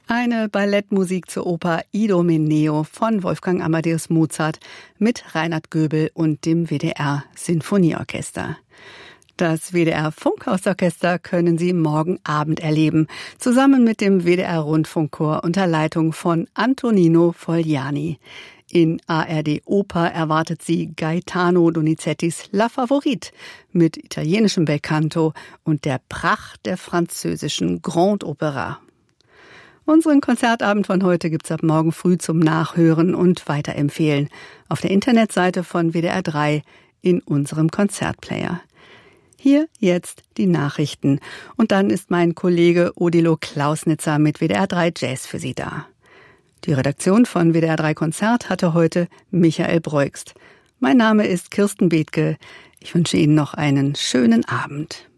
Eine Ballettmusik zur Oper Idomeneo von Wolfgang Amadeus Mozart mit Reinhard Göbel und dem WDR Sinfonieorchester. Das WDR Funkhausorchester können Sie morgen Abend erleben, zusammen mit dem WDR Rundfunkchor unter Leitung von Antonino Fogliani. In ARD Oper erwartet Sie Gaetano Donizettis La Favorite mit italienischem Belcanto und der Pracht der französischen Grande Opéra. Unseren Konzertabend von heute gibt's ab morgen früh zum Nachhören und Weiterempfehlen auf der Internetseite von WDR 3 in unserem Konzertplayer. Hier jetzt die Nachrichten und dann ist mein Kollege Odilo Klausnitzer mit WDR 3 Jazz für Sie da. Die Redaktion von WDR 3 Konzert hatte heute Michael Breugst. Mein Name ist Kirsten Bethke. Ich wünsche Ihnen noch einen schönen Abend.